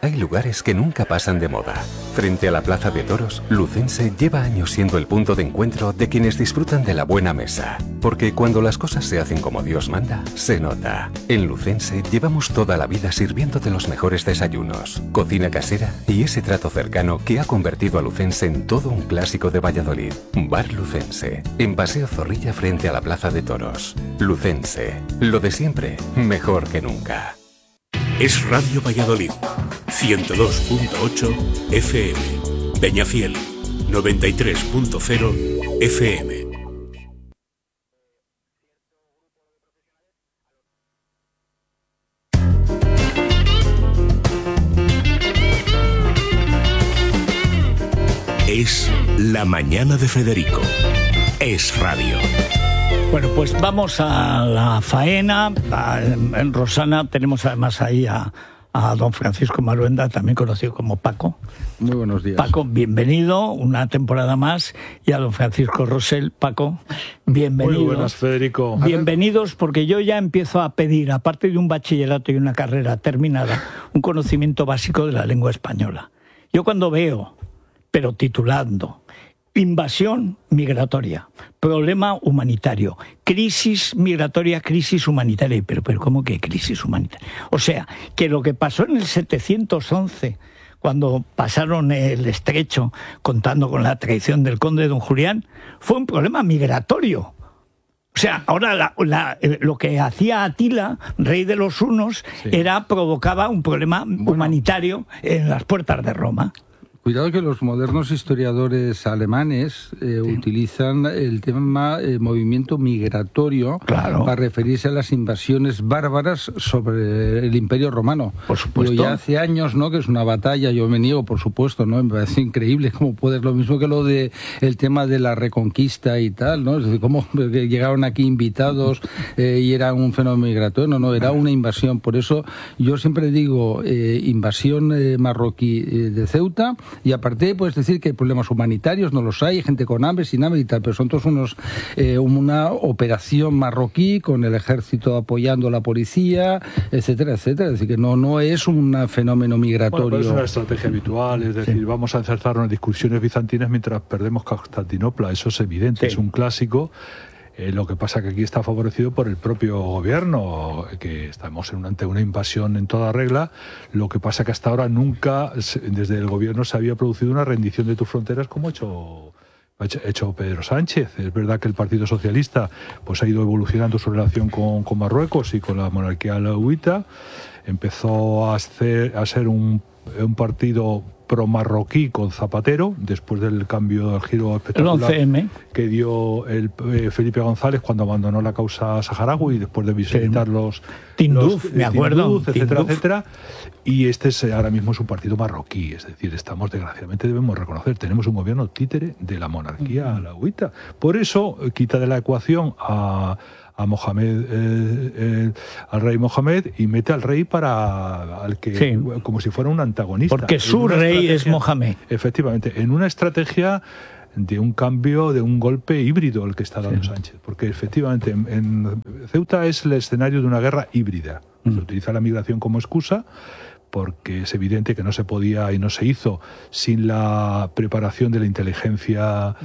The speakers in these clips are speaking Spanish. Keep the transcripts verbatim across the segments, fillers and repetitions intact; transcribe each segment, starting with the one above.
Hay lugares que nunca pasan de moda. Frente a la Plaza de Toros, Lucense lleva años siendo el punto de encuentro de quienes disfrutan de la buena mesa. Porque cuando las cosas se hacen como Dios manda, se nota. En Lucense llevamos toda la vida sirviéndote los mejores desayunos, cocina casera y ese trato cercano que ha convertido a Lucense en todo un clásico de Valladolid. Bar Lucense, en Paseo Zorrilla frente a la Plaza de Toros. Lucense, lo de siempre, mejor que nunca. Es Radio Valladolid, ciento dos punto ocho F M, Peñafiel, noventa y tres punto cero F M. Es la mañana de Federico. Es radio. Bueno, pues vamos a la faena. En Rosana tenemos además ahí a, a don Francisco Maruenda, también conocido como Paco. Muy buenos días. Paco, bienvenido, una temporada más. Y a don Francisco Rosell. Paco, bienvenido. Muy buenas, Federico. Bienvenidos, porque yo ya empiezo a pedir, aparte de un bachillerato y una carrera terminada, un conocimiento básico de la lengua española. Yo cuando veo, pero titulando, invasión migratoria, problema humanitario, crisis migratoria, crisis humanitaria. Pero, pero ¿cómo que crisis humanitaria? O sea, que lo que pasó en el setecientos once, cuando pasaron el estrecho, contando con la traición del conde don Julián, fue un problema migratorio. O sea, ahora la, la, lo que hacía Atila, rey de los hunos, sí, era provocaba un problema bueno, humanitario en las puertas de Roma. Cuidado que los modernos historiadores alemanes eh, sí. utilizan el tema eh, movimiento migratorio claro. para referirse a las invasiones bárbaras sobre el Imperio Romano. Por supuesto. Pero ya hace años, ¿no?, que es una batalla, yo me niego, por supuesto, ¿no? Me parece increíble cómo puede, lo mismo que lo de el tema de la reconquista y tal, ¿no? Es decir, cómo llegaron aquí invitados eh, y era un fenómeno migratorio, no, no, era una invasión. Por eso yo siempre digo eh, invasión eh, marroquí eh, de Ceuta. Y aparte, puedes decir que hay problemas humanitarios, no los hay, hay gente con hambre, sin hambre y tal, pero son todos unos, eh, una operación marroquí con el ejército apoyando a la policía, etcétera, etcétera. Es decir, que no, no es un fenómeno migratorio. Bueno, es una estrategia habitual, es decir, sí. vamos a enzarzarnos en discusiones bizantinas mientras perdemos Constantinopla, eso es evidente, sí. es un clásico. Eh, lo que pasa que aquí está favorecido por el propio gobierno, que estamos en una, ante una invasión en toda regla. Lo que pasa que hasta ahora nunca, desde el gobierno, se había producido una rendición de tus fronteras como ha hecho, ha hecho, hecho Pedro Sánchez. Es verdad que el Partido Socialista pues ha ido evolucionando su relación con, con Marruecos y con la monarquía alauita. Empezó a, hacer, a ser un, un partido pro-marroquí con Zapatero, después del cambio del giro espectacular el once eme que dio el, eh, Felipe González cuando abandonó la causa saharaui, después de visitar sí. los Tinduf, los, me acuerdo, Tinduf, etcétera, Tinduf. etcétera. Y este es ahora mismo es un partido marroquí, es decir, estamos, desgraciadamente debemos reconocer, tenemos un gobierno títere de la monarquía uh-huh. alauita. Por eso quita de la ecuación a a Mohamed, eh, eh, al rey Mohamed, y mete al rey para al que sí. como si fuera un antagonista. Porque su rey es Mohamed. Efectivamente, en una estrategia de un cambio, de un golpe híbrido el que está dando sí. Sánchez, porque efectivamente en, en Ceuta es el escenario de una guerra híbrida. Mm. Se utiliza la migración como excusa, porque es evidente que no se podía y no se hizo sin la preparación de la inteligencia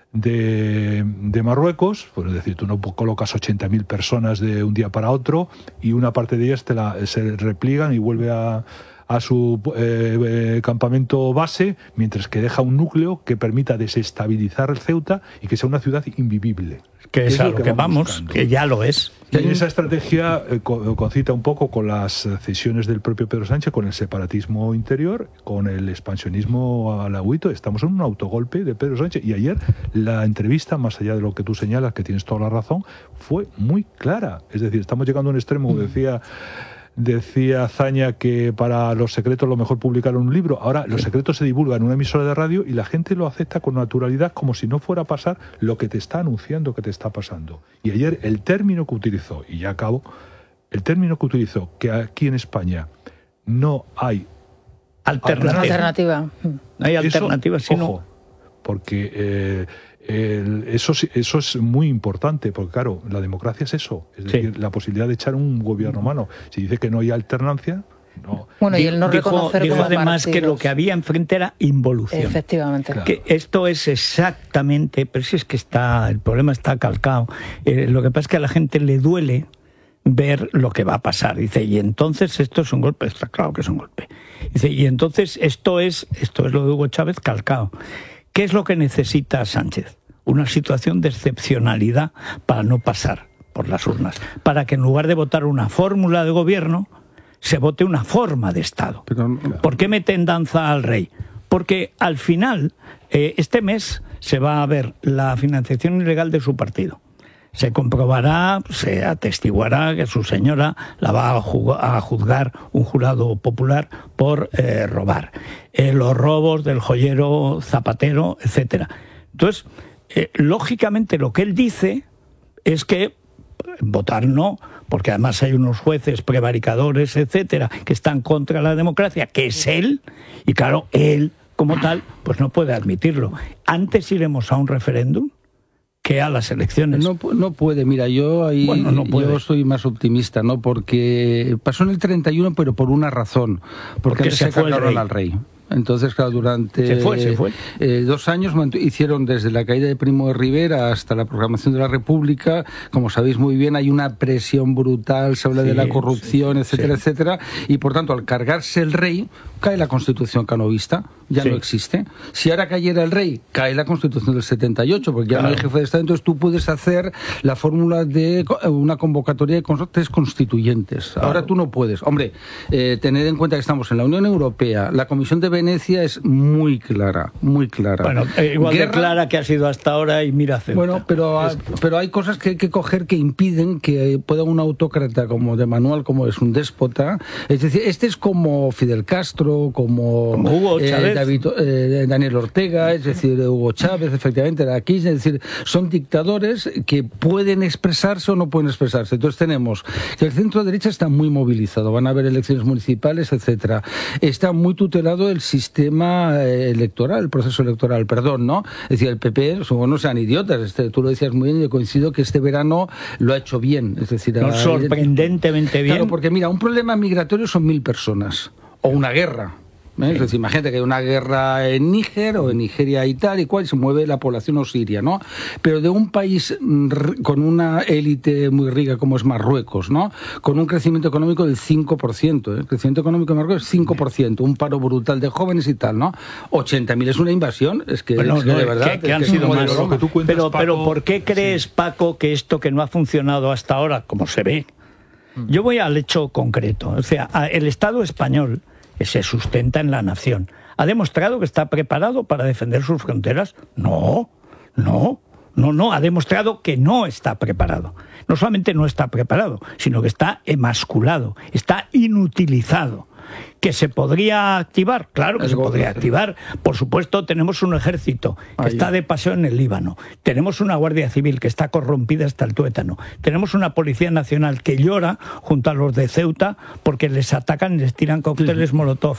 De, de Marruecos. Pues es decir, tú no colocas ochenta mil personas de un día para otro y una parte de ellas te la, se repliegan y vuelve a, a su eh, eh, campamento base, mientras que deja un núcleo que permita desestabilizar el Ceuta y que sea una ciudad invivible. Que es, es a lo que, que vamos, buscando. Que ya lo es. Y esa estrategia eh, concita un poco con las cesiones del propio Pedro Sánchez, con el separatismo interior, con el expansionismo alauito. Estamos en un autogolpe de Pedro Sánchez. Y ayer la entrevista, más allá de lo que tú señalas, que tienes toda la razón, fue muy clara. Es decir, estamos llegando a un extremo, como decía... Decía Zaña que para los secretos lo mejor publicar un libro. Ahora los secretos se divulgan en una emisora de radio y la gente lo acepta con naturalidad, como si no fuera a pasar lo que te está anunciando que te está pasando. Y ayer el término que utilizó, y ya acabo, el término que utilizó, que aquí en España no hay alternativa. alternativa. No hay alternativa, eso, sino... Ojo, porque... Eh, El, eso, eso es muy importante, porque claro, la democracia es eso, es decir, sí. la posibilidad de echar un gobierno a mano. Si dice que no hay alternancia, No. Bueno, y el no dijo, reconocer dijo como además partidos. que lo que había enfrente era involución. Efectivamente. Claro. Que esto es exactamente, pero si es que está, el problema está calcado. Eh, lo que pasa es que a la gente le duele ver lo que va a pasar. Dice, y entonces esto es un golpe, está claro que es un golpe. Dice, y entonces esto es, esto es lo de Hugo Chávez calcado. ¿Qué es lo que necesita Sánchez? Una situación de excepcionalidad para no pasar por las urnas, para que en lugar de votar una fórmula de gobierno, se vote una forma de Estado. Pero, ¿Por qué mete en danza al rey? Porque al final, eh, este mes se va a ver la financiación ilegal de su partido. Se comprobará, se atestiguará que su señora la va a, ju- a juzgar un jurado popular por eh, robar. Eh, los robos del joyero Zapatero, etcétera. Entonces, eh, lógicamente lo que él dice es que votar no, porque además hay unos jueces prevaricadores, etcétera, que están contra la democracia, que es él, y claro, él como tal, pues no puede admitirlo. Antes iremos a un referéndum que a las elecciones. No, no puede, mira, yo ahí Bueno, no puede. yo soy más optimista, ¿no? Porque pasó en el treinta y uno, pero por una razón, porque, Porque antes se se fue el cargaron rey. al rey. Entonces, claro, durante Se fue, se fue. Eh, dos años mantu- hicieron desde la caída de Primo de Rivera hasta la proclamación de la República. Como sabéis muy bien, hay una presión brutal, se habla Sí, de la corrupción, sí, etcétera, sí. etcétera. Y por tanto, al cargarse el rey, cae la Constitución canovista, ya Sí. no existe. Si ahora cayera el rey, cae la Constitución del setenta y ocho, porque ya Claro. no hay jefe de Estado. Entonces tú puedes hacer la fórmula de co- una convocatoria de consortes constituyentes. Claro. Ahora tú no puedes. Hombre, eh, tened en cuenta que estamos en la Unión Europea. La Comisión de Venecia es muy clara, muy clara. Bueno, eh, igual Guerra- de clara que ha sido hasta ahora y mira Ceuta. Bueno, pero, hay- pero hay cosas que hay que coger que impiden que pueda un autócrata como de manual, como es un déspota. Es decir, este es como Fidel Castro, como, Como Hugo eh, Chávez. David, eh, Daniel Ortega, es decir, Hugo Chávez, efectivamente, era aquí. Es decir, son dictadores que pueden expresarse o no pueden expresarse. Entonces tenemos que el centro derecha está muy movilizado, van a haber elecciones municipales, etcétera. Está muy tutelado el sistema eh, electoral, el proceso electoral, perdón, ¿no? Es decir, el P P, supongo, no sean idiotas, este, tú lo decías muy bien y yo coincido que este verano lo ha hecho bien. Es decir, No, ha- sorprendentemente bien. Claro, porque mira, un problema migratorio son mil personas, o una guerra. ¿eh? Es decir, imagínate que hay una guerra en Níger o en Nigeria y tal y cual, se mueve la población o Siria, ¿no? Pero de un país mm, r- con una élite muy rica como es Marruecos, ¿no? Con un crecimiento económico del cinco por ciento, ¿eh? El crecimiento económico de Marruecos es cinco por ciento, un paro brutal de jóvenes y tal, ¿no? ochenta mil es una invasión, es que, Bueno, es que no, de que- verdad... que es han que sido es como de más. broma. Lo que tú cuentas, pero, pero Paco, ¿por qué crees, Paco, que esto que no ha funcionado hasta ahora, como se ve? Yo voy al hecho concreto. O sea, a- el Estado español, que se sustenta en la nación, ¿ha demostrado que está preparado para defender sus fronteras? No, no, no, no. Ha demostrado que no está preparado. No solamente no está preparado, sino que está emasculado, está inutilizado. ¿Que se podría activar? Claro que El se podría gobierno. activar. Por supuesto, tenemos un ejército que Ahí. está de paseo en el Líbano. Tenemos una Guardia Civil que está corrompida hasta el tuétano. Tenemos una Policía Nacional que llora junto a los de Ceuta porque les atacan y les tiran cócteles Molotov.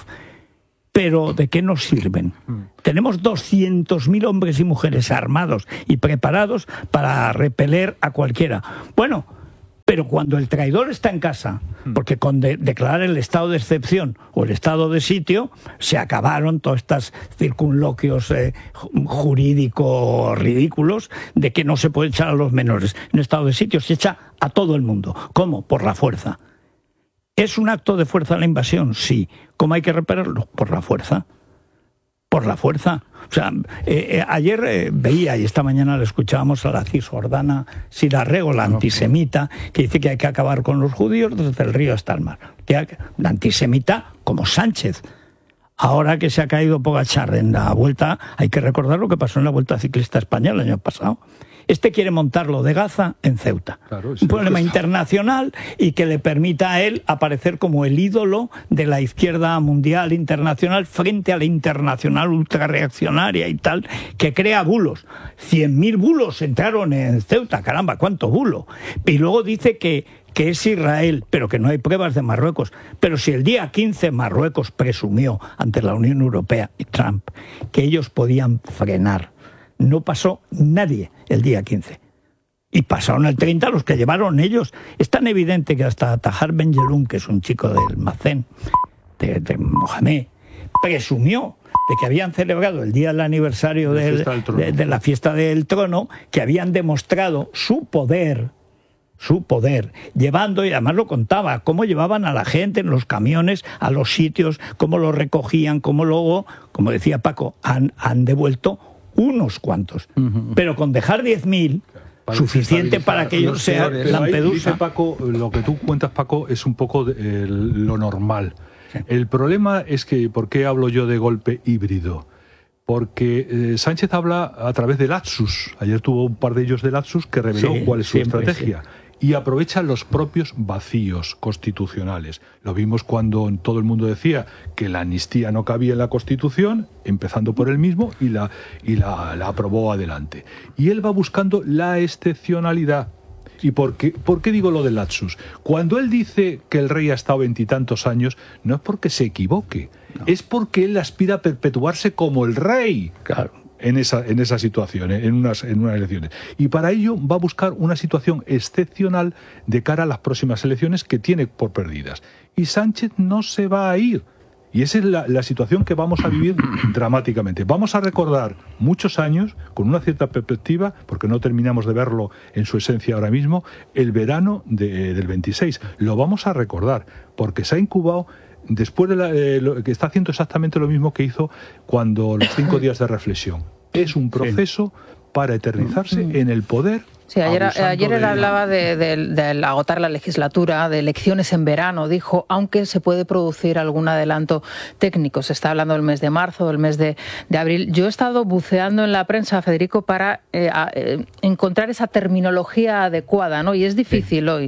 Pero ¿de qué nos sirven? Tenemos doscientos mil hombres y mujeres armados y preparados para repeler a cualquiera. Bueno, pero cuando el traidor está en casa, porque con de- declarar el estado de excepción o el estado de sitio, se acabaron todos estos circunloquios eh, ju- jurídicos ridículos de que no se puede echar a los menores. En estado de sitio se echa a todo el mundo. ¿Cómo? Por la fuerza. ¿Es un acto de fuerza la invasión? Sí. ¿Cómo hay que repelerlo? Por la fuerza. Por la fuerza. O sea, eh, eh, ayer eh, veía, y esta mañana le escuchábamos a la cisjordana Sirarrego, la antisemita, que dice que hay que acabar con los judíos desde el río hasta el mar. Que- La antisemita como Sánchez. Ahora que se ha caído Pogačar en la vuelta, hay que recordar lo que pasó en la Vuelta Ciclista Española el año pasado. Este quiere montarlo de Gaza en Ceuta. Claro, es un problema que- internacional y que le permita a él aparecer como el ídolo de la izquierda mundial internacional frente a la internacional ultrarreaccionaria y tal, que crea bulos. Cien mil bulos entraron en Ceuta, caramba, cuánto bulo. Y luego dice que, que es Israel, pero que no hay pruebas de Marruecos. Pero si el día quince Marruecos presumió ante la Unión Europea y Trump que ellos podían frenar, no pasó nadie el día quince. Y pasaron el treinta los que llevaron ellos. Es tan evidente que hasta Tahar Ben Jelloun, que es un chico del Macén, de, de Mohamed, presumió de que habían celebrado el día del aniversario de, del, del de, de la fiesta del trono, que habían demostrado su poder, su poder, llevando, y además lo contaba, cómo llevaban a la gente en los camiones a los sitios, cómo lo recogían, cómo luego, como decía Paco, han, han devuelto unos cuantos. Uh-huh. Pero con dejar diez mil... Para suficiente para que ellos sean Lampedusa. Dice Paco, lo que tú cuentas, Paco, es un poco de, eh, lo normal. Sí. El problema es que, ¿por qué hablo yo de golpe híbrido? Porque eh, Sánchez habla a través de lapsus. Ayer tuvo un par de ellos de lapsus que reveló sí, cuál es su siempre, estrategia. Sí. Y aprovecha los propios vacíos constitucionales. Lo vimos cuando todo el mundo decía que la amnistía no cabía en la Constitución, empezando por él mismo, y la, y la, la aprobó adelante. Y él va buscando la excepcionalidad. ¿Y por qué, por qué digo lo del lapsus? Cuando él dice que el rey ha estado veintitantos años, no es porque se equivoque, no. Es porque él aspira a perpetuarse como el rey. Claro. En esa, en esa situación, en unas, en unas elecciones. Y para ello va a buscar una situación excepcional de cara a las próximas elecciones que tiene por perdidas. Y Sánchez no se va a ir. Y esa es la, la situación que vamos a vivir dramáticamente. Vamos a recordar muchos años, con una cierta perspectiva, porque no terminamos de verlo en su esencia ahora mismo, el verano de, del veintiséis. Lo vamos a recordar, porque se ha incubado... Después de la, eh, lo, que está haciendo exactamente lo mismo que hizo cuando los cinco días de reflexión. Es un proceso sí. para eternizarse en el poder. Sí, ayer, ayer él de... hablaba de, de, de agotar la legislatura, de elecciones en verano, dijo, aunque se puede producir algún adelanto técnico. Se está hablando del mes de marzo, del mes de, de abril. Yo he estado buceando en la prensa, Federico, para eh, a, eh, encontrar esa terminología adecuada, ¿no? Y es difícil sí. hoy.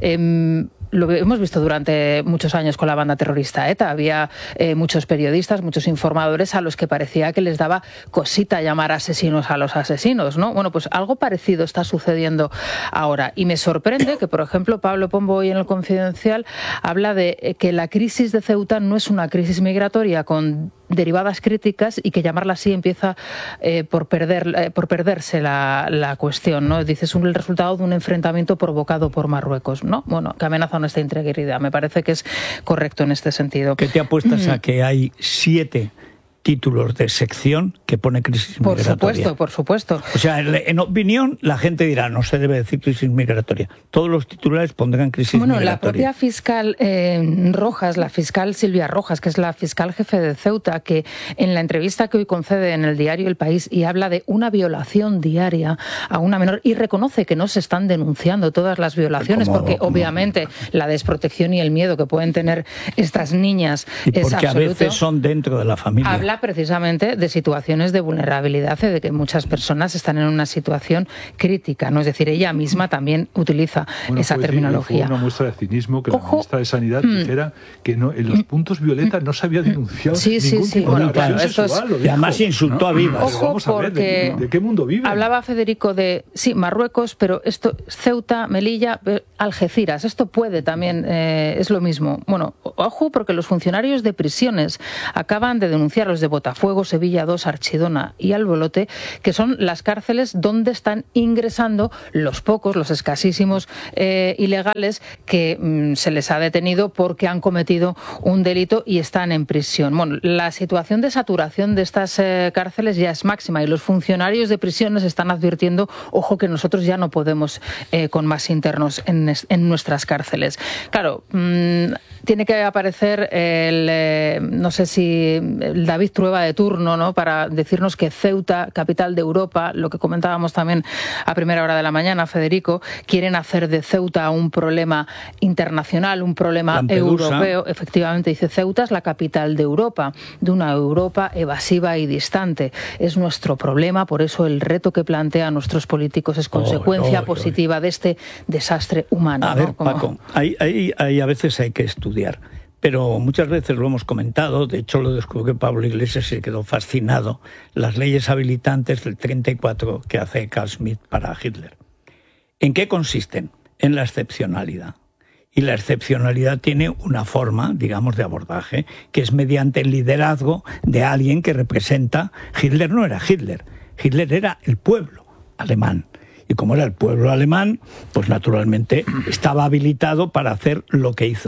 Eh, Lo hemos visto durante muchos años con la banda terrorista ETA. Había eh, muchos periodistas, muchos informadores a los que parecía que les daba cosita llamar asesinos a los asesinos, ¿no? Bueno, pues algo parecido está sucediendo ahora. Y me sorprende que, por ejemplo, Pablo Pombo hoy en el Confidencial habla de que la crisis de Ceuta no es una crisis migratoria con derivadas críticas y que llamarla así empieza eh, por perder eh, por perderse la, la cuestión, ¿no? Dice, es un, el resultado de un enfrentamiento provocado por Marruecos, ¿no? Bueno, que amenaza nuestra integridad. Me parece que es correcto en este sentido. ¿Qué te apuestas mm. a que hay siete títulos de sección que pone crisis por migratoria? Por supuesto, por supuesto. O sea, en opinión, la gente dirá, no se debe decir crisis migratoria. Todos los titulares pondrán crisis bueno, migratoria. Bueno, la propia fiscal eh, Rojas, la fiscal Silvia Rojas, que es la fiscal jefe de Ceuta, que en la entrevista que hoy concede en el diario El País y habla de una violación diaria a una menor y reconoce que no se están denunciando todas las violaciones, ¿Cómo? porque obviamente la desprotección y el miedo que pueden tener estas niñas y es porque absoluto. a veces son dentro de la familia. Habla precisamente de situaciones de vulnerabilidad y de que muchas personas están en una situación crítica, ¿no? Es decir, ella misma también utiliza bueno, esa pues, terminología. Fue una muestra de cinismo que Ojo. la ministra de Sanidad mm. dijera que no, en los puntos violetas no se había denunciado sí, sí, ningún sí. tipo Bueno, de claro, agresión esto sexual. Es... Y además insultó ¿no? a Vivas. Ojo, vamos a ver, porque ¿de, de qué mundo vive? Hablaba Federico de, sí, Marruecos, pero esto, Ceuta, Melilla, Algeciras, esto puede también, eh, es lo mismo. Bueno, ojo, porque los funcionarios de prisiones acaban de denunciar, los de Botafuego, Sevilla dos, Archidona y Albolote, que son las cárceles donde están ingresando los pocos, los escasísimos eh, ilegales que mm, se les ha detenido porque han cometido un delito y están en prisión. Bueno, la situación de saturación de estas eh, cárceles ya es máxima y los funcionarios de prisiones están advirtiendo, ojo, que nosotros ya no podemos eh, con más internos en, en nuestras cárceles. Claro, mmm, tiene que aparecer el, eh, no sé si el David Trueba de turno, ¿no?, para decirnos que Ceuta, capital de Europa, lo que comentábamos también a primera hora de la mañana, Federico, quieren hacer de Ceuta un problema internacional, un problema Lampedusa. europeo. Efectivamente, dice, Ceuta es la capital de Europa, de una Europa evasiva y distante. Es nuestro problema, por eso el reto que plantea a nuestros políticos es consecuencia oh, oh, positiva oh. de este desastre humano. A ¿no? ver, Como... Paco, hay, hay, hay, a veces hay que estudiar. Pero muchas veces lo hemos comentado, de hecho lo descubrió que Pablo Iglesias se quedó fascinado, las leyes habilitantes del treinta y cuatro que hace Carl Schmitt para Hitler. ¿En qué consisten? En la excepcionalidad. Y la excepcionalidad tiene una forma, digamos, de abordaje, que es mediante el liderazgo de alguien que representa... Hitler no era Hitler, Hitler era el pueblo alemán. Y como era el pueblo alemán, pues naturalmente estaba habilitado para hacer lo que hizo.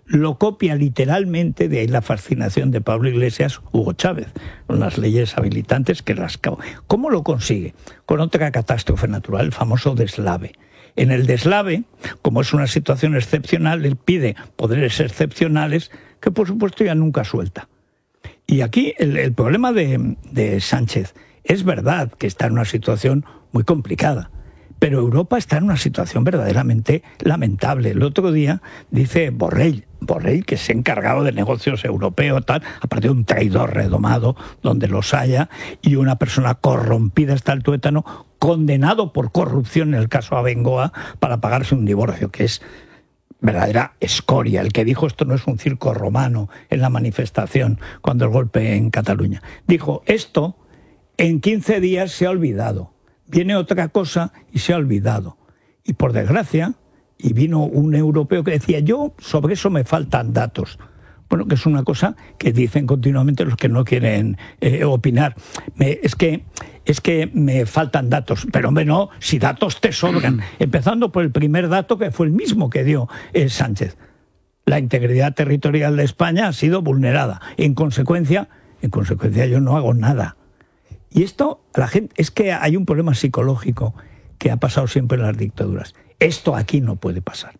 lo copia literalmente, de ahí la fascinación de Pablo Iglesias, Hugo Chávez, con las leyes habilitantes que las... ¿Cómo lo consigue? Con otra catástrofe natural, el famoso deslave. En el deslave, como es una situación excepcional, él pide poderes excepcionales que por supuesto ya nunca suelta. Y aquí el, el problema de, de Sánchez, es verdad que está en una situación muy complicada, pero Europa está en una situación verdaderamente lamentable. El otro día dice Borrell, Borrell, que se ha encargado de negocios europeos, tal, aparte de un traidor redomado, donde los haya, y una persona corrompida hasta el tuétano, condenado por corrupción en el caso Abengoa para pagarse un divorcio, que es verdadera escoria. El que dijo esto no es un circo romano en la manifestación cuando el golpe en Cataluña. Dijo, esto en quince días se ha olvidado. Viene otra cosa y se ha olvidado. Y por desgracia, y vino un europeo que decía, yo sobre eso me faltan datos. Bueno, que es una cosa que dicen continuamente los que no quieren eh, opinar. Me, es que es que me faltan datos, pero hombre, no, si datos te sobran. Empezando por el primer dato, que fue el mismo que dio eh, Sánchez. La integridad territorial de España ha sido vulnerada. En consecuencia, en consecuencia yo no hago nada. Y esto, la gente, es que hay un problema psicológico que ha pasado siempre en las dictaduras. Esto aquí no puede pasar.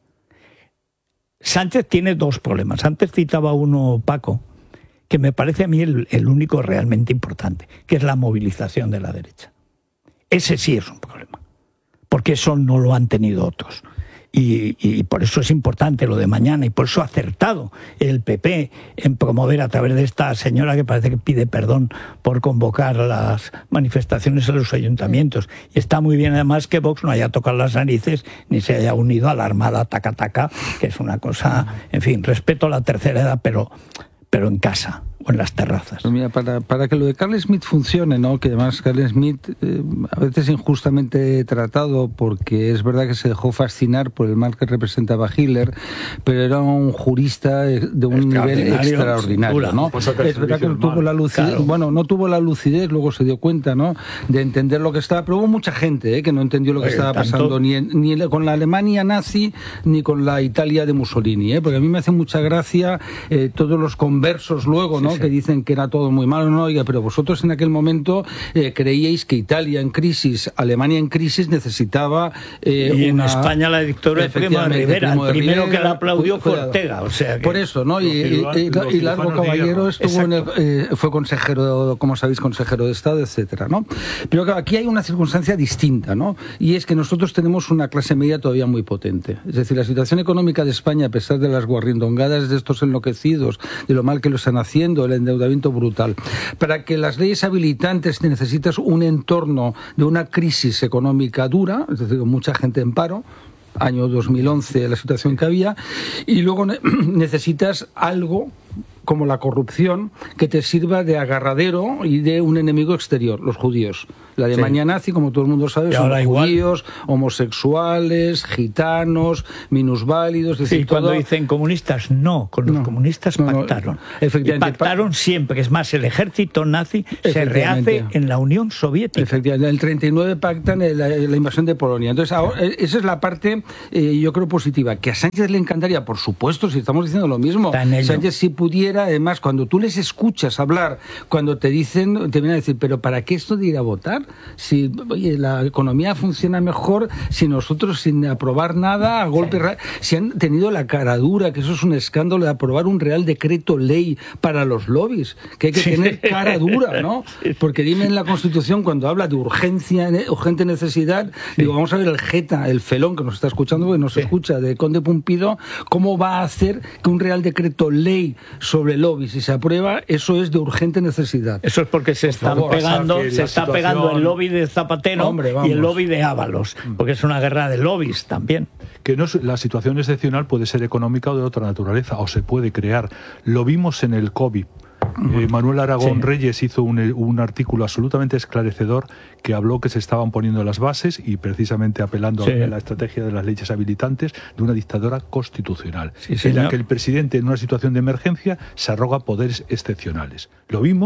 Sánchez tiene dos problemas. Antes citaba uno, Paco, que me parece a mí el, el único realmente importante, que es la movilización de la derecha. Ese sí es un problema, porque eso no lo han tenido otros. Y, y por eso es importante lo de mañana, y por eso ha acertado el P P en promover a través de esta señora que parece que pide perdón por convocar las manifestaciones en los ayuntamientos. Y está muy bien además que Vox no haya tocado las narices ni se haya unido a la Armada taca-taca, que es una cosa, en fin, respeto a la tercera edad, pero, pero en casa o en las terrazas. Pues mira, para, para que lo de Carl Schmitt funcione, ¿no? Que además Carl Schmitt eh, a veces injustamente tratado, porque es verdad que se dejó fascinar por el mal que representaba Hitler, pero era un jurista de un nivel extraordinario, ¿no? Pues es verdad que no tuvo la lucidez, claro. bueno, no tuvo la lucidez, luego se dio cuenta, ¿no? De entender lo que estaba, pero hubo mucha gente ¿eh? que no entendió lo que Oye, estaba tanto... pasando ni, en, ni con la Alemania nazi ni con la Italia de Mussolini, ¿eh? Porque a mí me hace mucha gracia eh, todos los conversos luego, ¿no? Sí, sí. Que dicen que era todo muy malo, no, oiga, pero vosotros en aquel momento eh, creíais que Italia en crisis, Alemania en crisis necesitaba eh, y una... en España la dictadura de Primo de Rivera, el primero Rivera, que la aplaudió fue Ortega, o sea que... por eso, ¿no? Y, y, y, y Largo Caballero estuvo en el, eh, fue consejero, como sabéis, consejero de Estado, etcétera, ¿no? Pero claro, aquí hay una circunstancia distinta, ¿no? Y es que nosotros tenemos una clase media todavía muy potente. Es decir, la situación económica de España, a pesar de las guarrindongadas de estos enloquecidos, de lo mal que lo están haciendo, el endeudamiento brutal. Para que las leyes habilitantes necesitas un entorno de una crisis económica dura, es decir, con mucha gente en paro, año dos mil once la situación que había, y luego necesitas algo como la corrupción que te sirva de agarradero y de un enemigo exterior, los judíos. La Alemania sí. nazi, como todo el mundo sabe, son judíos, igual. homosexuales, gitanos, minusválidos... Es decir, sí, cuando todo... dicen comunistas, no, con los no, comunistas no, pactaron. No, efectivamente, y pactaron siempre, es más, el ejército nazi se rehace en la Unión Soviética. Efectivamente, en el treinta y nueve pactan la, la invasión de Polonia. Entonces, ahora, esa es la parte, eh, yo creo, positiva. Que a Sánchez le encantaría, por supuesto, si estamos diciendo lo mismo, Sánchez si pudiera, además, cuando tú les escuchas hablar, cuando te dicen, te vienen a decir, pero ¿para qué esto de ir a votar? Si oye, la economía funciona mejor si nosotros sin aprobar nada a golpe sí. si han tenido la cara dura, que eso es un escándalo de aprobar un real decreto ley para los lobbies, que hay que sí. tener cara dura, ¿no? Porque dime en la Constitución cuando habla de urgencia, urgente necesidad, sí. digo, vamos a ver el jeta, el felón que nos está escuchando, porque nos sí. escucha, de Conde Pumpido, cómo va a hacer que un real decreto ley sobre lobbies, si se aprueba, eso es de urgente necesidad. Eso es porque se están favor, pegando, se está situación... pegando el lobby de Zapatero Hombre, y el lobby de Ábalos, porque es una guerra de lobbies también. Que no, la situación excepcional puede ser económica o de otra naturaleza, o se puede crear. Lo vimos en el COVID. Eh, Manuel Aragón sí. Reyes hizo un, un artículo absolutamente esclarecedor que habló que se estaban poniendo las bases y precisamente apelando sí. a la estrategia de las leyes habilitantes de una dictadura constitucional, sí, en la que el presidente en una situación de emergencia se arroga poderes excepcionales. Lo vimos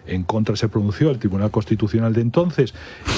en contra se pronunció el Tribunal Constitucional de entonces,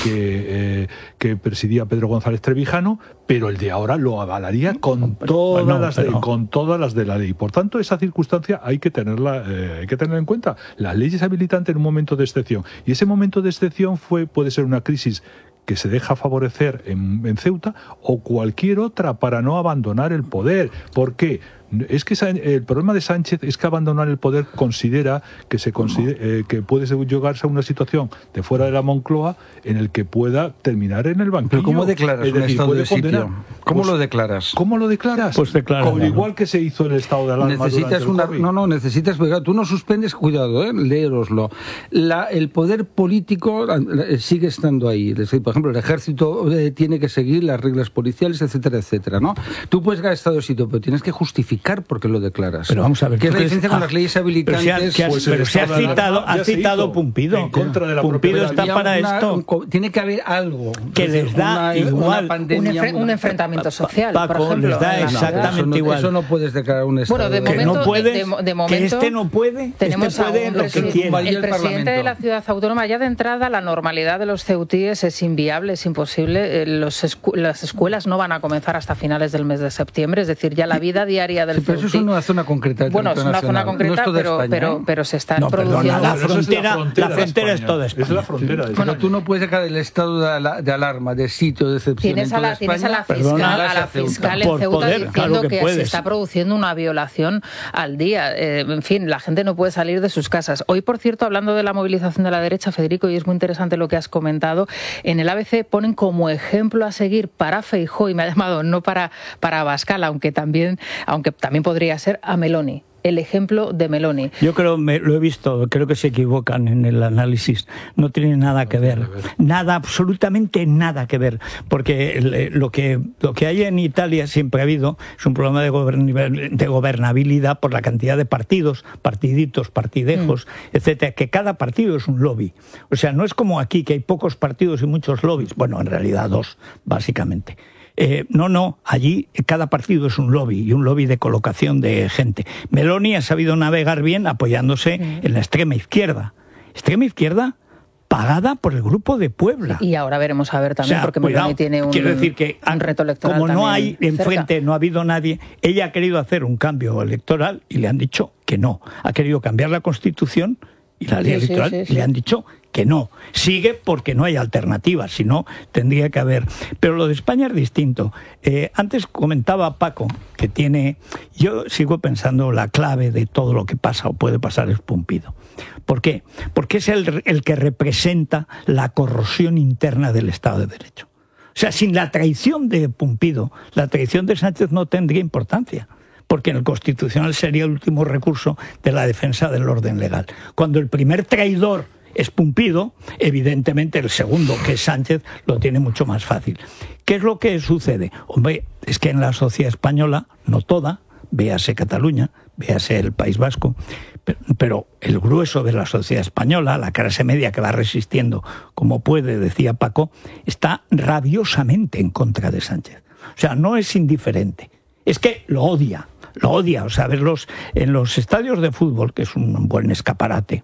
que, eh, que presidía Pedro González Trevijano, pero el de ahora lo avalaría con todas, bueno, las de, pero... con todas las de la ley. Por tanto, esa circunstancia hay que tenerla, eh, hay que tenerla en cuenta. La ley es habilitante en un momento de excepción, y ese momento de excepción fue, puede ser una crisis que se deja favorecer en, en Ceuta, o cualquier otra para no abandonar el poder. ¿Por qué? Es que el problema de Sánchez es que abandonar el poder considera que se considera, eh, que puede llegarse a una situación de fuera de la Moncloa en el que pueda terminar en el banquillo. ¿Pero cómo declaras un estado de sitio? ¿Cómo pues, lo declaras? ¿Cómo lo declaras? Pues declara, Como, igual que se hizo el estado de alarma necesitas durante una, el COVID. No, no, necesitas... Tú no suspendes, cuidado, eh, léeroslo. La, el poder político sigue estando ahí. Es decir, por ejemplo, el ejército eh, tiene que seguir las reglas policiales, etcétera, etcétera, ¿no? Tú puedes ganar estado de sitio, pero tienes que justificar porque lo declaras. Pero vamos a ver, ¿qué es la diferencia con ah, las leyes habilitantes? Pero se ha, pues pero se ha citado, ha citado Pumpido. En contra de la Pumpido está Había para una, esto. Un, tiene que haber algo que les da una, igual. Una pandemia, un, enfre, un enfrentamiento social, Paco, por ejemplo. les da exactamente no, eso no, igual. Eso no puedes declarar un estado. Bueno, de que momento, no puedes, de, de, de momento, que este no puede, tenemos este puede a un lo que quiera. el, el presidente de la ciudad autónoma, ya de entrada, la normalidad de los ceutíes es inviable, es imposible. Los escu las escuelas no van a comenzar hasta finales del mes de septiembre, es decir, ya la vida diaria del sí, pero ceutí... eso es una zona concreta. Bueno, es una zona concreta, no pero, España, pero, ¿eh? pero se están no, produciendo... Perdona, la, frontera, la frontera, la frontera es toda España. Es la frontera. Bueno, bueno, tú no puedes sacar el estado de, la, de alarma, de sitio de excepción tienes en toda a la, España. Tienes a la fiscal, Perdona, a la fiscal en por Ceuta poder, diciendo claro que, que se está produciendo una violación al día. Eh, en fin, la gente no puede salir de sus casas. Hoy, por cierto, hablando de la movilización de la derecha, Federico, y es muy interesante lo que has comentado, en el A B C ponen como ejemplo a seguir para Feijóo, y me ha llamado no para, para Abascal, aunque también, aunque también podría ser a Meloni. El ejemplo de Meloni. Yo creo, me, lo he visto, creo que se equivocan en el análisis. No tiene nada que ver. Nada, absolutamente nada que ver. Porque el, lo, que, lo que hay en Italia siempre ha habido es un problema de, gobern, de gobernabilidad por la cantidad de partidos, partiditos, partidejos, mm. etcétera, que cada partido es un lobby. O sea, no es como aquí, que hay pocos partidos y muchos lobbies. Bueno, en realidad dos, básicamente. Eh, no, no, allí cada partido es un lobby, y un lobby de colocación de gente. Meloni ha sabido navegar bien apoyándose sí. en la extrema izquierda. Extrema izquierda pagada por el Grupo de Puebla. Y ahora veremos a ver también, o sea, porque cuidado, Meloni tiene un, quiero decir que, un reto electoral. Como no hay cerca. enfrente, no ha habido nadie, ella ha querido hacer un cambio electoral y le han dicho que no. Ha querido cambiar la Constitución y la ley sí, electoral sí, sí, sí. y le han dicho que no. Sigue porque no hay alternativa, si no tendría que haber. Pero lo de España es distinto. Eh, antes comentaba Paco que tiene... Yo sigo pensando la clave de todo lo que pasa o puede pasar es Pumpido. ¿Por qué? Porque es el, el que representa la corrosión interna del Estado de Derecho. O sea, sin la traición de Pumpido, la traición de Sánchez no tendría importancia, porque en el Constitucional sería el último recurso de la defensa del orden legal. Cuando el primer traidor es Pumpido, evidentemente el segundo, que es Sánchez, lo tiene mucho más fácil. ¿Qué es lo que sucede? Hombre, es que en la sociedad española, no toda, véase Cataluña, véase el País Vasco, pero, pero el grueso de la sociedad española, la clase media que va resistiendo como puede, decía Paco, está rabiosamente en contra de Sánchez. O sea, no es indiferente, es que lo odia, lo odia. O sea, verlos en los estadios de fútbol, que es un buen escaparate,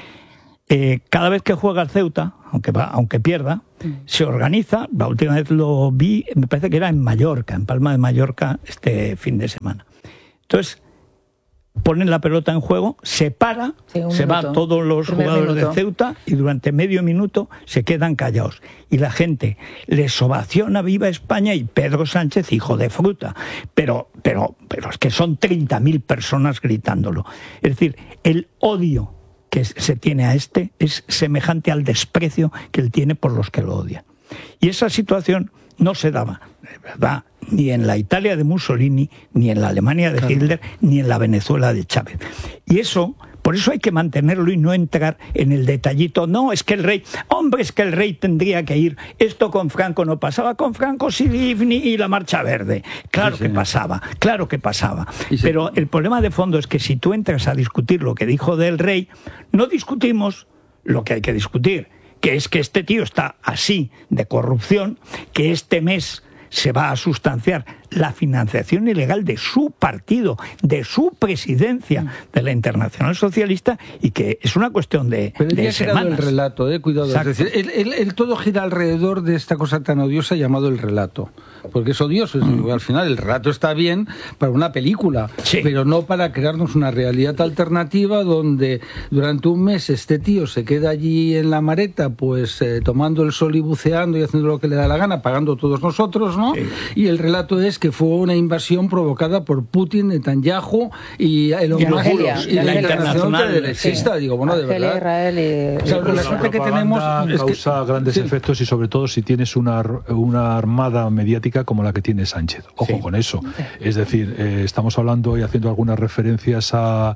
Eh, cada vez que juega el Ceuta, aunque, va, aunque pierda, mm. se organiza. La última vez lo vi, me parece que era en Mallorca, en Palma de Mallorca, este fin de semana. Entonces, ponen la pelota en juego, se para, sí, se minuto. van todos los Primer jugadores minuto. de Ceuta y durante medio minuto se quedan callados. Y la gente les ovaciona Viva España y Pedro Sánchez, hijo de fruta. Pero, pero, pero es que son treinta mil personas gritándolo. Es decir, el odio que se tiene a este es semejante al desprecio que él tiene por los que lo odian. Y esa situación no se daba, de verdad, ni en la Italia de Mussolini, ni en la Alemania de Hitler, claro. ni en la Venezuela de Chávez. Y eso, por eso hay que mantenerlo y no entrar en el detallito. No, es que el rey, hombre, es que el rey tendría que ir. Esto con Franco no pasaba, con Franco sí, y la Marcha Verde. Claro sí, que pasaba, claro que pasaba. Sí, Pero el problema de fondo es que si tú entras a discutir lo que dijo del rey, no discutimos lo que hay que discutir, que es que este tío está así de corrupción, que este mes se va a sustanciar la financiación ilegal de su partido, de su presidencia de la Internacional Socialista, y que es una cuestión de, Pero de ya ha semanas. creado el relato, eh, cuidado. Exacto. Es decir, el, el, el todo gira alrededor de esta cosa tan odiosa llamado el relato. Porque es odioso, es, mm. al final el relato está bien para una película, sí. pero no para crearnos una realidad alternativa donde durante un mes este tío se queda allí en la mareta, pues eh, tomando el sol y buceando y haciendo lo que le da la gana, pagando todos nosotros, ¿no? Sí. Y el relato es que fue una invasión provocada por Putin, Netanyahu y el y, Argelia, y la, la internacional derechista. Sí. Digo, bueno, Argelia, de verdad. Israel y... O sea, la, la suerte que tenemos es causa que, grandes sí. efectos, y sobre todo si tienes una, una armada mediática como la que tiene Sánchez. Ojo sí. con eso. Es decir, eh, estamos hablando y haciendo algunas referencias a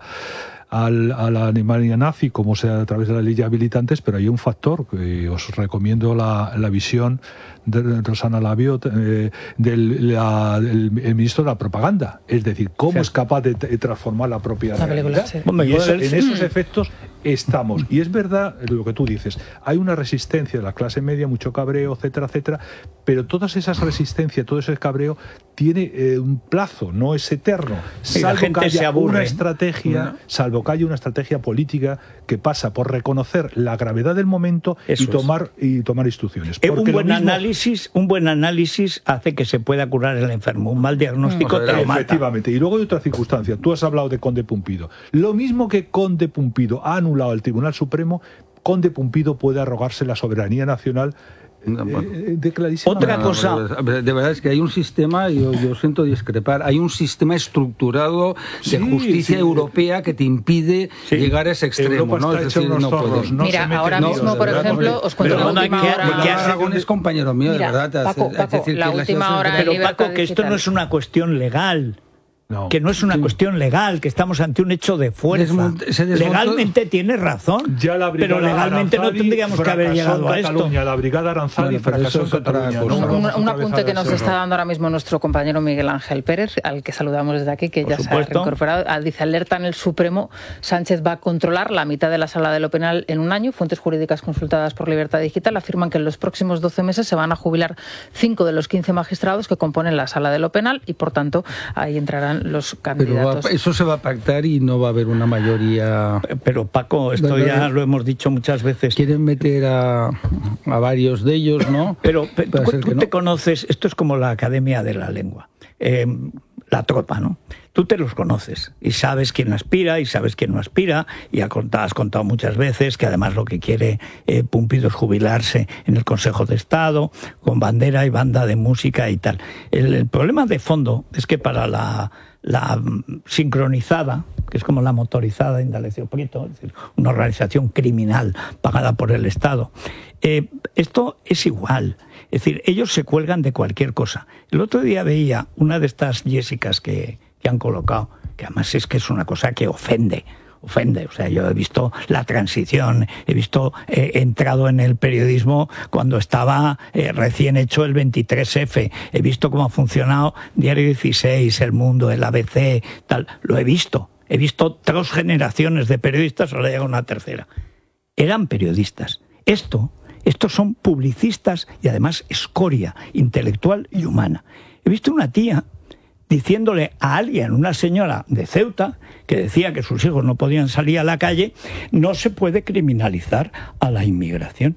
Al, a la Alemania nazi, como sea a través de la ley de habilitantes, pero hay un factor que os recomiendo la, la visión de Rosana Labio, eh, del la, el, el ministro de la propaganda, es decir, cómo sí. es capaz de, de transformar la propia la realidad. Sí. Y eso, en esos efectos estamos. Y es verdad lo que tú dices, hay una resistencia de la clase media, mucho cabreo, etcétera, etcétera, pero todas esas resistencias, todo ese cabreo tiene eh, un plazo, no es eterno. Salvo que haya una estrategia, ¿no? salvo que haya una estrategia política que pasa por reconocer la gravedad del momento y tomar, es. y tomar instrucciones. Eh, un buen mismo... análisis, un buen análisis hace que se pueda curar el enfermo. Un mal diagnóstico mm. te lo mata. Efectivamente. Y luego hay otra circunstancia. Tú has hablado de Conde Pumpido. Lo mismo que Conde Pumpido ha anulado al Tribunal Supremo, Conde Pumpido puede arrogarse la soberanía nacional. No, bueno. Otra no, cosa, no, de verdad es que hay un sistema, yo, yo siento discrepar, hay un sistema estructurado de sí, justicia sí. europea que te impide sí. llegar a ese extremo, ¿no? Es decir, no puede. No Mira, ahora mismo, por verdad, ejemplo, os cuento la última que, hora. Que Aragón es compañero mío, Mira, de verdad. Paco, es Paco, decir, la que última hora. Pero Paco, que esto no es una cuestión legal. No. Que no es una sí. cuestión legal, que estamos ante un hecho de fuerza. Desmont- legalmente tiene razón, ya la pero legalmente Aranzadi no tendríamos que haber llegado a esto. La brigada Aranzadi bueno, fracasó en Cataluña. No, un, un apunte que nos está dando ahora mismo nuestro compañero Miguel Ángel Pérez, al que saludamos desde aquí, que Por ya supuesto. se ha reincorporado. Dice, alerta en el Supremo, Sánchez va a controlar la mitad de la sala de lo penal en un año. Fuentes jurídicas consultadas por Libertad Digital afirman que en los próximos doce meses se van a jubilar cinco de los quince magistrados que componen la sala de lo penal y, por tanto, ahí entrarán los candidatos. Pero va, eso se va a pactar y no va a haber una mayoría. Pero Paco, esto ya lo hemos dicho muchas veces. Quieren meter a, a varios de ellos, ¿no? Pero, pero tú, tú te no. conoces, esto es como la Academia de la Lengua, eh, la tropa, ¿no? Tú te los conoces y sabes quién aspira y sabes quién no aspira, y has contado, has contado muchas veces que además lo que quiere eh, Pumpido es jubilarse en el Consejo de Estado con bandera y banda de música y tal. El, el problema de fondo es que para la la sincronizada, que es como la motorizada de Indalecio Prieto, es decir, una organización criminal pagada por el Estado. Eh, esto es igual, es decir, ellos se cuelgan de cualquier cosa. El otro día veía una de estas Jessicas que, que han colocado, que además es que es una cosa que ofende, ofende, o sea, yo he visto la transición, he visto, eh, he entrado en el periodismo cuando estaba eh, recién hecho el veintitrés efe, he visto cómo ha funcionado Diario dieciséis, El Mundo, el A B C, tal, lo he visto, he visto tres generaciones de periodistas, ahora llega una tercera. Eran periodistas. Esto, estos son publicistas y además escoria intelectual y humana. He visto una tía diciéndole a alguien, una señora de Ceuta, que decía que sus hijos no podían salir a la calle, no se puede criminalizar a la inmigración.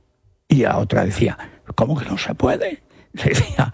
Y a otra decía, ¿cómo que no se puede? Le decía,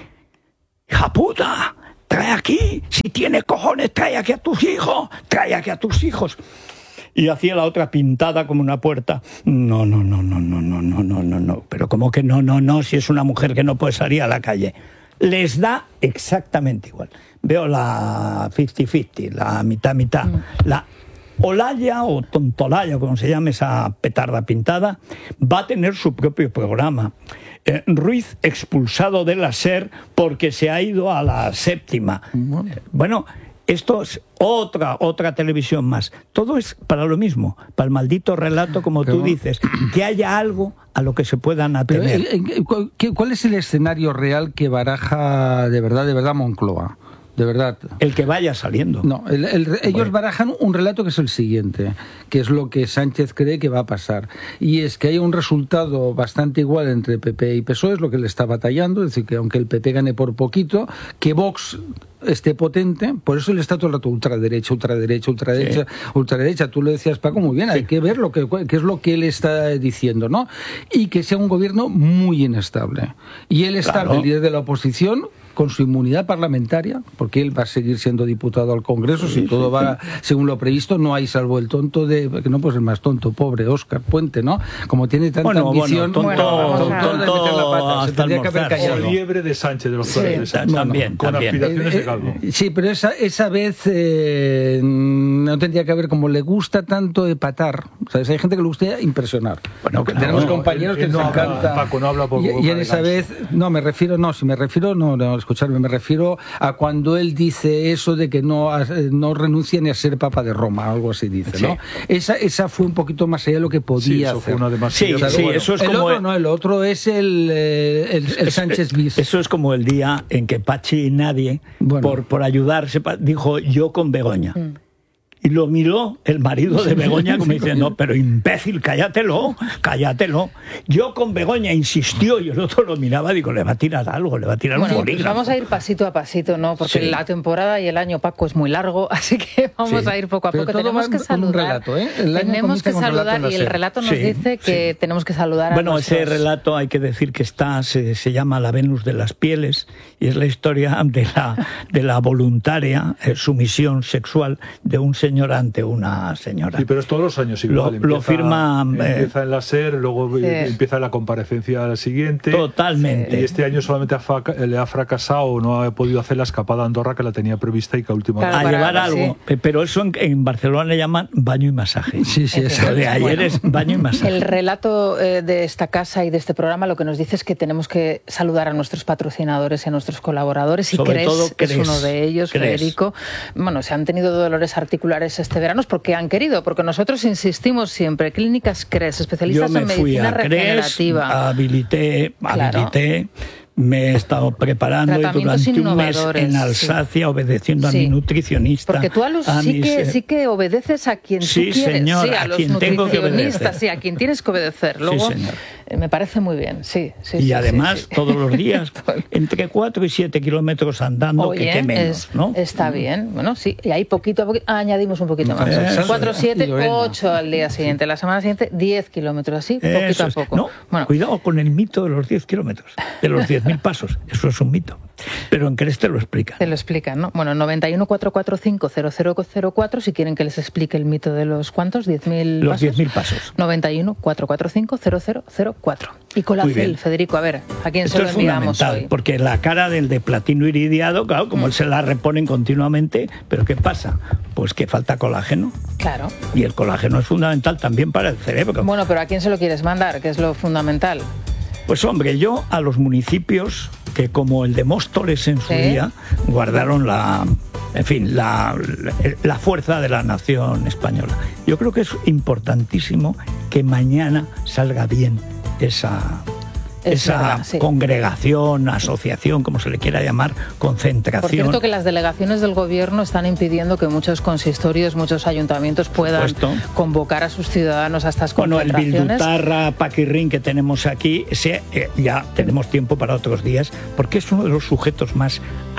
hija puta, trae aquí, si tiene cojones, trae aquí a tus hijos, trae aquí a tus hijos. Y hacía la otra pintada como una puerta. No, no, no, no, no, no, no, no, no, no. Pero ¿cómo que no, no, no, si es una mujer que no puede salir a la calle? Les da exactamente igual. Veo la cincuenta cincuenta, la mitad-mitad. Mm. La Olaya o Tontolaya, como se llame esa petarda pintada, va a tener su propio programa. Eh, Ruiz expulsado de la SER porque se ha ido a la séptima. Mm. Eh, bueno, esto es otra, otra televisión más. Todo es para lo mismo, para el maldito relato, como Pero, tú dices, que haya algo a lo que se puedan atener. Pero, ¿cuál es el escenario real que baraja de verdad, de verdad Moncloa? de verdad. El que vaya saliendo. No, el, el, ellos bueno. barajan un relato que es el siguiente, que es lo que Sánchez cree que va a pasar. Y es que hay un resultado bastante igual entre P P y P S O E, es lo que le está batallando, es decir, que aunque el P P gane por poquito, que Vox esté potente, por eso él está todo el rato ultraderecha, ultraderecha, ultraderecha, sí. ultraderecha. Tú lo decías, Paco, muy bien, sí. hay que ver lo que, qué es lo que él está diciendo, ¿no? Y que sea un gobierno muy inestable. Y él está, claro. el líder de la oposición, con su inmunidad parlamentaria, porque él va a seguir siendo diputado al Congreso, sí, si todo sí, va sí. según lo previsto, no hay salvo el tonto de, que no pues el más tonto, pobre Óscar Puente, ¿no? Como tiene tanta bueno, ambición, bueno, tonto, bueno, tonto, tonto, de meter la pata, se tendría que haber callado. O liebre de Sánchez, de los sí, de Sánchez, también, con también. aspiraciones Eh, de calvo. Eh, sí, pero esa, esa vez eh, no tendría que haber, como le gusta tanto epatar, ¿sabes? Hay gente que le gusta impresionar. Bueno, claro, tenemos no, compañeros él, él que no les habla, encanta. Paco no habla por y, y en esa vez, no, me refiero, no, si me refiero, no, no, escucharme, me refiero a cuando él dice eso de que no, no renuncia ni a ser Papa de Roma, algo así dice, sí. ¿no? Esa, esa fue un poquito más allá de lo que podía sí, eso hacer. Fue una demasiado, sí, sí, bueno. eso es el como otro el... no, el otro es el, el, el, el Sánchez bis. Eso es como el día en que Pachi y nadie, bueno. por, por ayudarse, dijo yo con Begoña. Mm. Y lo miró el marido de Begoña como diciendo, pero imbécil, cállatelo, cállatelo. Yo con Begoña insistió y el otro lo miraba, digo, le va a tirar algo, le va a tirar bueno, un bolígrafo. Pues vamos a ir pasito a pasito, ¿no? Porque sí. la temporada y el año, Paco, es muy largo, así que vamos sí. a ir poco a pero poco. Tenemos que saludar. Relato, ¿eh? Tenemos que saludar y el relato nos sí, dice que sí. tenemos que saludar bueno, a nuestros... ese relato hay que decir que está, se, se llama La Venus de las Pieles y es la historia de la, de la voluntaria eh, sumisión sexual de un señor ante una señora. Sí, pero es todos los años igual. Lo, empieza, lo firma... Empieza eh, en la SER, luego sí. empieza la comparecencia siguiente. Totalmente. Y este año solamente ha, le ha fracasado, no ha podido hacer la escapada a Andorra que la tenía prevista y que a última claro, a llevar algo. Sí. Pero eso en, en Barcelona le llaman baño y masaje. Sí, sí, eso. Lo de ayer bueno, es baño y masaje. El relato eh, de esta casa y de este programa lo que nos dice es que tenemos que saludar a nuestros patrocinadores y a nuestros colaboradores. Y Sobre Cres todo, es Cres, uno de ellos, Cres. Federico. Bueno, se han tenido dolores articulares este verano porque han querido, porque nosotros insistimos siempre, Clínicas Cres, especialistas Yo me en medicina fui a regenerativa. Cres, habilité, claro. habilité, me he estado preparando y durante un mes en Alsacia sí. obedeciendo a sí. mi nutricionista. Porque tú a los, a sí, mis, que, sí que obedeces a quien sí, tú quieres. Señor, sí, a, a los quien tengo que obedecer. Sí, a quien tienes que obedecer. Luego, sí, señor. Eh, me parece muy bien, sí. sí y sí, además, sí, sí. todos los días, entre cuatro y siete kilómetros andando, Oye, que, que menos, es, ¿no? Está bien, bueno, sí. Y ahí poquito a poquito, ah, añadimos un poquito más. Eso, cuatro, siete, ocho al día siguiente. La semana siguiente, diez kilómetros, así, poquito Eso a es. poco. No, bueno. cuidado con el mito de los diez kilómetros, de los diez mil pasos. Eso es un mito. Pero en Cres te lo explican. Te lo explican, ¿no? Bueno, noventa y uno, cuatrocientos cuarenta y cinco, cero cero cero cuatro, si quieren que les explique el mito de los ¿cuántos? ¿diez mil pasos? Los diez mil pasos. noventa y uno, cuatrocientos cuarenta y cinco, cero cero cero cuatro. Y Colacel, Federico, a ver, ¿a quién Esto se lo es enviamos fundamental, hoy? porque la cara del de platino iridiado, claro, como mm. él se la reponen continuamente, pero ¿qué pasa? Pues que falta colágeno. Claro. Y el colágeno es fundamental también para el cerebro. Bueno, pero ¿a quién se lo quieres mandar? ¿Qué es lo fundamental? Pues hombre, yo a los municipios que como el de Móstoles en su ¿Sí? día guardaron la, en fin, la, la fuerza de la nación española. Yo creo que es importantísimo que mañana salga bien esa... Es esa verdad, sí. congregación, asociación, como se le quiera llamar, concentración. Por cierto, que las delegaciones del gobierno están impidiendo que muchos consistorios, muchos ayuntamientos puedan convocar a sus ciudadanos a estas concentraciones. Bueno, el Bildutarra, Paquirrín que tenemos aquí, ese, eh, ya tenemos tiempo para otros días, porque es uno de los sujetos más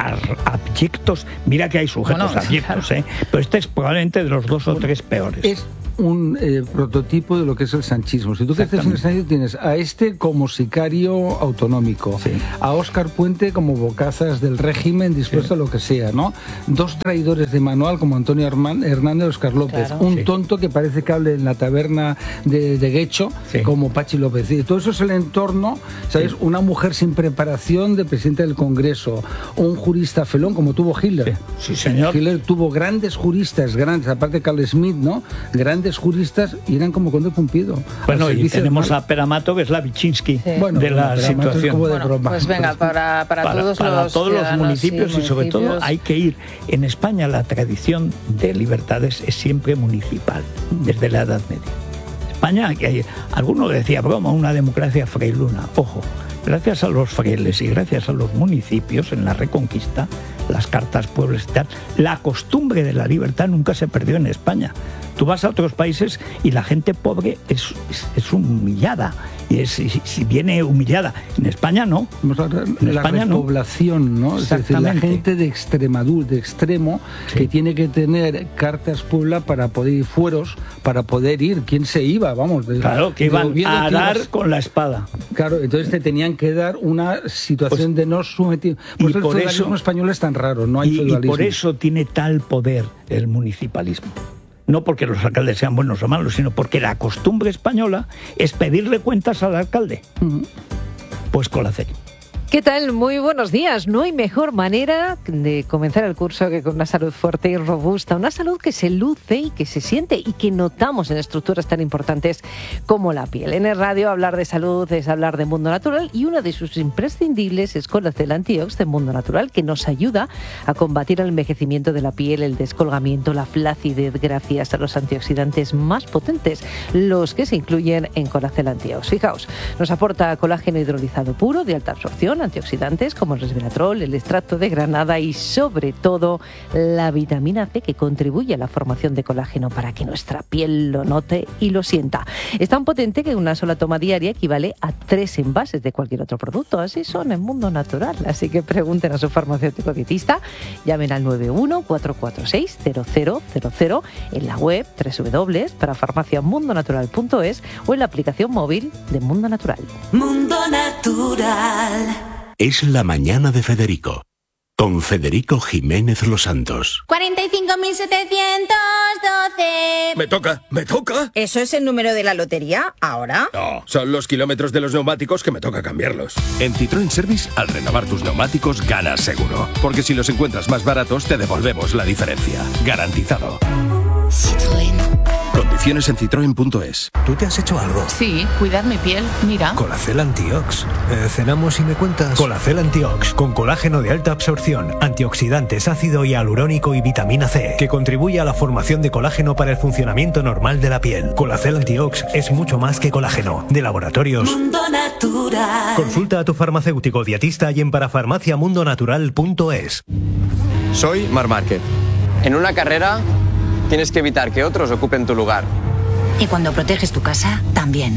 abyectos. Mira que hay sujetos bueno, abyectos, claro. ¿eh? Pero este es probablemente de los dos o tres peores. Es un eh, prototipo de lo que es el sanchismo. Si tú crees en el sanchismo, tienes a este como sicario autonómico, sí. a Óscar Puente como bocazas del régimen dispuesto sí. a lo que sea, ¿no? Dos traidores de manual como Antonio Hernández y Óscar López, claro. un sí. tonto que parece que hable en la taberna de, de Guecho sí. como Pachi López. Y todo eso es el entorno, ¿sabes? Sí. Una mujer sin preparación de presidente del Congreso, un jurista felón como tuvo Hitler. Sí, sí señor. Hitler tuvo grandes juristas, grandes, aparte de Carl Schmitt, ¿no? Grandes juristas y eran como Conde Pumpido. Bueno, y tenemos a Peramato, que es la Vichinsky sí. bueno, de la situación. Es como de bueno, pues venga, para, para, para todos, para los, todos los municipios sí, y sobre municipios. todo hay que ir. En España la tradición de libertades es siempre municipal, desde la Edad Media. España, que hay, alguno decía, broma, una democracia frailuna. Ojo, gracias a los frailes y gracias a los municipios en la Reconquista, las cartas pueblos y tal. La costumbre de la libertad nunca se perdió en España. Tú vas a otros países y la gente pobre es, es, es humillada, y es, si, si viene humillada. En España no. En la España repoblación, ¿no? Es decir, la gente de Extremadura, de extremo, sí, que tiene que tener cartas Puebla para poder ir, fueros, para poder ir. ¿Quién se iba? Vamos. De, claro, que iban a dar ibas, con la espada. Claro, entonces te tenían que dar una situación pues, de no sometido. Por eso el por feudalismo eso, español es tan raro, no hay y, feudalismo. Y por eso tiene tal poder el municipalismo. No porque los alcaldes sean buenos o malos, sino porque la costumbre española es pedirle cuentas al alcalde. Uh-huh. Pues Colacel. ¿Qué tal? Muy buenos días. No hay mejor manera de comenzar el curso que con una salud fuerte y robusta, una salud que se luce y que se siente y que notamos en estructuras tan importantes como la piel. En el radio hablar de salud es hablar de Mundo Natural y una de sus imprescindibles es Colacel Antiox de Mundo Natural, que nos ayuda a combatir el envejecimiento de la piel, el descolgamiento, la flacidez gracias a los antioxidantes más potentes, los que se incluyen en Colacel Antiox. Fijaos, nos aporta colágeno hidrolizado puro de alta absorción, antioxidantes como el resveratrol, el extracto de granada y sobre todo la vitamina C, que contribuye a la formación de colágeno para que nuestra piel lo note y lo sienta. Es tan potente que una sola toma diaria equivale a tres envases de cualquier otro producto. Así son en Mundo Natural. Así que pregunten a su farmacéutico dietista, llamen al nueve uno cuatro cuatro seis cero cero cero cero, en la web doble u doble u doble u punto para farmacia mundo natural punto es o en la aplicación móvil de Mundo Natural. Mundo Natural. Es la mañana de Federico, con Federico Jiménez Los Santos. cuarenta y cinco mil setecientos doce. Me toca, me toca. ¿Eso es el número de la lotería ahora? No, son los kilómetros de los neumáticos que me toca cambiarlos. En Citroën Service, al renovar tus neumáticos, ganas seguro. Porque si los encuentras más baratos, te devolvemos la diferencia. Garantizado. Citroën. Condiciones en citroen punto es. ¿Tú te has hecho algo? Sí, cuidar mi piel, mira. Colacel Antiox. Eh, ¿Cenamos y me cuentas? Colacel Antiox, con colágeno de alta absorción, antioxidantes, ácido hialurónico y vitamina C, que contribuye a la formación de colágeno para el funcionamiento normal de la piel. Colacel Antiox es mucho más que colágeno. De laboratorios Mundo Natural. Consulta a tu farmacéutico dietista y en parafarmacia mundo natural punto es. Soy Marc Márquez. En una carrera tienes que evitar que otros ocupen tu lugar. Y cuando proteges tu casa, también.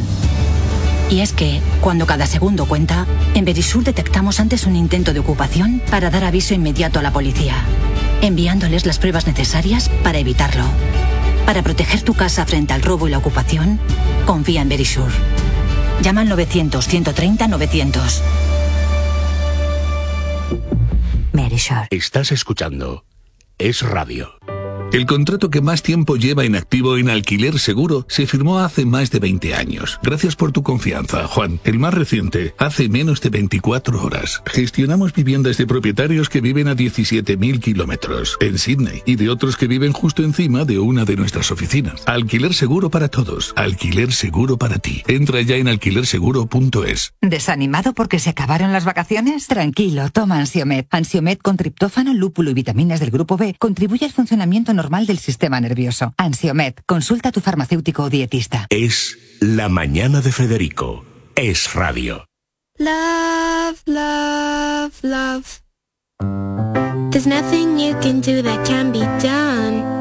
Y es que, cuando cada segundo cuenta, en Verisur detectamos antes un intento de ocupación para dar aviso inmediato a la policía, enviándoles las pruebas necesarias para evitarlo. Para proteger tu casa frente al robo y la ocupación, confía en Verisur. Llama al novecientos, ciento treinta, novecientos. Verisur. Estás escuchando Es Radio. El contrato que más tiempo lleva inactivo en Alquiler Seguro se firmó hace más de veinte años. Gracias por tu confianza, Juan. El más reciente, hace menos de veinticuatro horas. Gestionamos viviendas de propietarios que viven a diecisiete mil kilómetros en Sydney y de otros que viven justo encima de una de nuestras oficinas. Alquiler Seguro para todos. Alquiler Seguro para ti. Entra ya en alquiler seguro punto es. ¿Desanimado porque se acabaron las vacaciones? Tranquilo, toma Ansiomed. Ansiomed con triptófano, lúpulo y vitaminas del grupo B contribuye al funcionamiento normal del sistema nervioso. Ansiomed, consulta a tu farmacéutico o dietista. Es la mañana de Federico. Es Radio. Love, love, love. There's nothing you can do that can be done.